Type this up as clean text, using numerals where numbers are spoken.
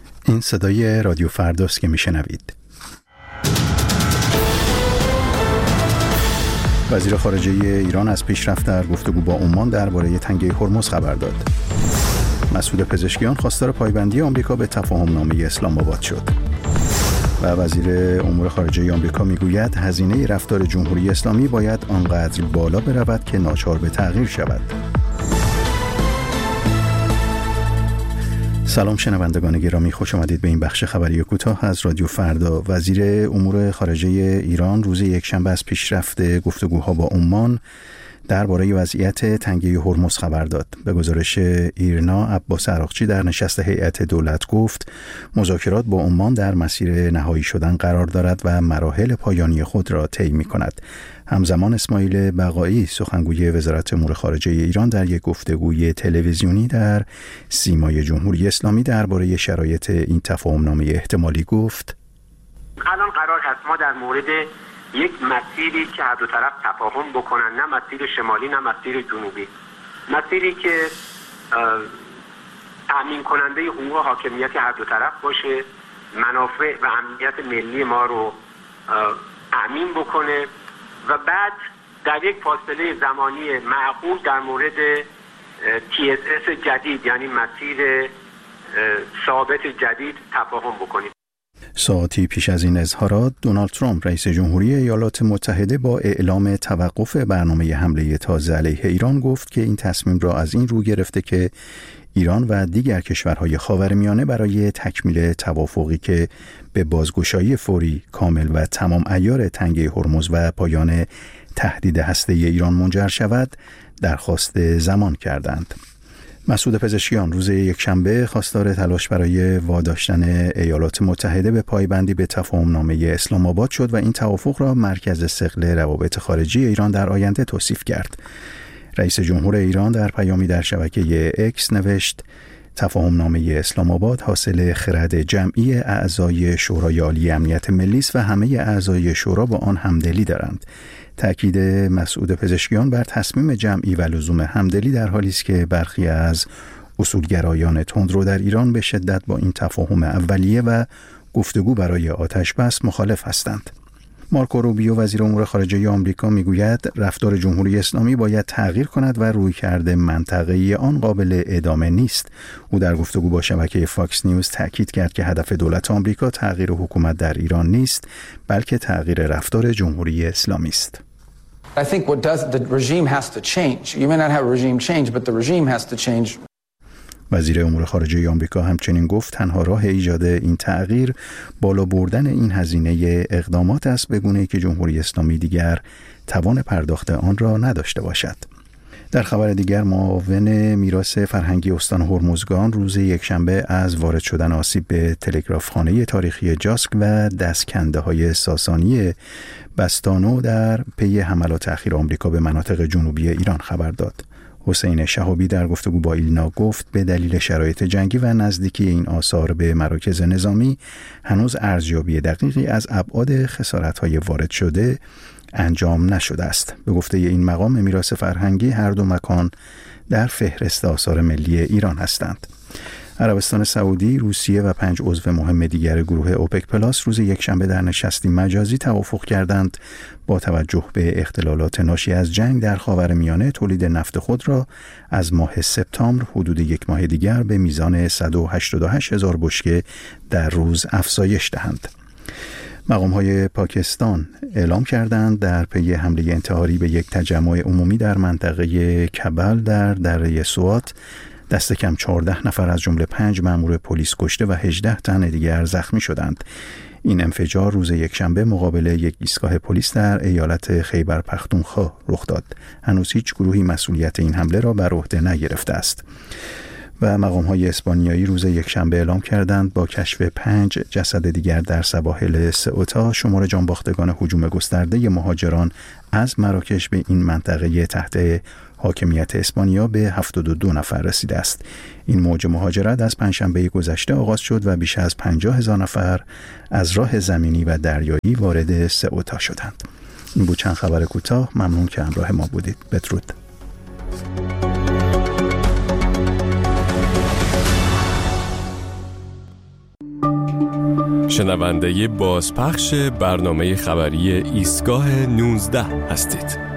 این صدای رادیو فرداست که میشنوید. وزیر خارجه ایران از پیشرفت در گفتگو با عمان درباره تنگه هرمز خبر داد. مسعود پزشکیان خواستار پایبندی آمریکا به تفاهم‌نامه اسلام آباد شد. و وزیر امور خارجه آمریکا میگوید هزینه رفتار جمهوری اسلامی باید آنقدر بالا برود که ناچار به تغییر شود. سلام شنوندگان گرامی، خوش آمدید به این بخش خبری کوتاه از رادیو فردا. وزیر امور خارجه ایران روز یکشنبه از پیشرفت گفتگوها با عمان درباره وضعیت تنگه هرمز خبر داد. به گزارش ایرنا، عباس عراقچی در نشست هیئت دولت گفت مذاکرات با عمان در مسیر نهایی شدن قرار دارد و مراحل پایانی خود را طی می‌کند. همزمان اسماعیل بقایی، سخنگوی وزارت امور خارجه ایران، در یک گفتگوی تلویزیونی در سیمای جمهوری اسلامی درباره شرایط این تفاهم‌نامه احتمالی گفت: الان قرار هست ما در مورد یک مسیری که هر دو طرف تفاهم بکنن، نه مسیر شمالی نه مسیر جنوبی، مسیری که تأمین کننده حقوق و حاکمیت هر دو طرف باشه، منافع و امنیت ملی ما رو تأمین بکنه و بعد در یک فاصله زمانی معقول در مورد TSS جدید، یعنی مسیر ثابت جدید، تفاهم بکنیم. ساعتی پیش از این اظهارات، دونالد ترامپ رئیس جمهوری ایالات متحده با اعلام توقف برنامه حمله تازه علیه ایران گفت که این تصمیم را از این رو گرفته که ایران و دیگر کشورهای خاورمیانه برای تکمیل توافقی که به بازگشایی فوری، کامل و تمام عیار تنگه هرمز و پایان تهدید هسته‌ای ایران منجر شود درخواست زمان کردند. مسعود پزشکیان روز یکشنبه خواستار تلاش برای واداشتن ایالات متحده به پایبندی به تفاهم‌نامه اسلام آباد شد و این توافق را مرکز ثقل روابط خارجی ایران در آینده توصیف کرد. رئیس جمهور ایران در پیامی در شبکه اکس نوشت: تفاهم‌نامه اسلام آباد حاصل خرد جمعی اعضای شورای عالی امنیت ملی است و همه اعضای شورا با آن همدلی دارند. تأکید مسعود پزشکیان بر تصمیم جمعی و لزوم همدلی در حالی است که برخی از اصولگرایان تندرو در ایران به شدت با این تفاهم اولیه و گفتگو برای آتش‌بس مخالف هستند. مارکو روبیو، وزیر امور خارجه آمریکا، میگوید رفتار جمهوری اسلامی باید تغییر کند و رویکرد منطقه‌ای آن قابل ادامه نیست. او در گفتگو با شبکه فاکس نیوز تاکید کرد که هدف دولت آمریکا تغییر حکومت در ایران نیست، بلکه تغییر رفتار جمهوری اسلامی است. I think the regime has to change. You may not have a regime change, but the regime has to change. وزیر امور خارجه آمریکا همچنین گفت تنها راه ایجاد این تغییر بالا بردن این هزینه اقدامات است، به گونه‌ای که جمهوری اسلامی دیگر توان پرداخت آن را نداشته باشد. در خبر دیگر، معاون میراث فرهنگی استان هرمزگان روز یکشنبه از وارد شدن آسیب به تلگرافخانه تاریخی جاسک و دستکنده‌های ساسانی بستانو در پی حملات اخیر آمریکا به مناطق جنوبی ایران خبر داد. حسین شهابی در گفتگو با ایلنا گفت به دلیل شرایط جنگی و نزدیکی این آثار به مراکز نظامی هنوز ارزیابی دقیقی از ابعاد خسارت‌های وارد شده انجام نشده است. به گفته این مقام میراث فرهنگی، هر دو مکان در فهرست آثار ملی ایران هستند. عربستان سعودی، روسیه و 5 عضو مهم دیگر گروه اوپک پلاس روز یکشنبه در نشستی مجازی توافق کردند با توجه به اختلالات ناشی از جنگ در خاورمیانه تولید نفت خود را از ماه سپتامبر حدود یک ماه دیگر به میزان 188,000 بشکه در روز افزایش دهند. مقام‌های پاکستان اعلام کردند در پی حمله انتحاری به یک تجمع عمومی در منطقه کبل در دره سوات دست کم 14 نفر از جمله 5 مأمور پلیس کشته و 18 تن دیگر زخمی شدند. این انفجار روز یکشنبه مقابل یک ایستگاه پلیس در ایالت خیبر پختونخوا رخ داد. هنوز هیچ گروهی مسئولیت این حمله را بر عهده نگرفته است. و مقام‌های اسپانیایی روز یکشنبه اعلام کردند با کشف 5 جسد دیگر در سواحل سئوتا شمار جانباختگان هجوم گسترده مهاجران از مراکش به این منطقه تحت حاکمیت اسپانیا به 72 نفر رسیده است. این موج مهاجرت از پنجشنبه گذشته آغاز شد و بیش از 50,000 نفر از راه زمینی و دریایی وارد سئوتا شدند. این بود چند خبر کوتاه. ممنون که همراه ما بودید. بدرود. شنونده بازپخش برنامه خبری ایستگاه 19 هستید.